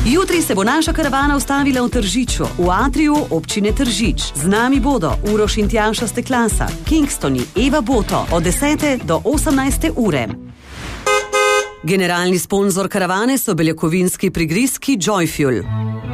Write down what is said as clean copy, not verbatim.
Jutri se bo naša karavana ustavila v Tržiču, v atriju občine Tržič. Z nami bodo Uroš in Tjaša Steklasa, Kingstoni, Eva Boto od 10. do 18. ure. Generalni sponzor karavane so beljakovinski prigrizki Joyfuel.